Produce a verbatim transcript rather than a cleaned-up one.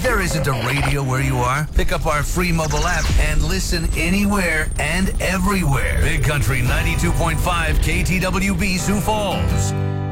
There isn't a radio where you are. Pick up our free mobile app and listen anywhere and everywhere. Big Country ninety-two point five K T W B Sioux Falls.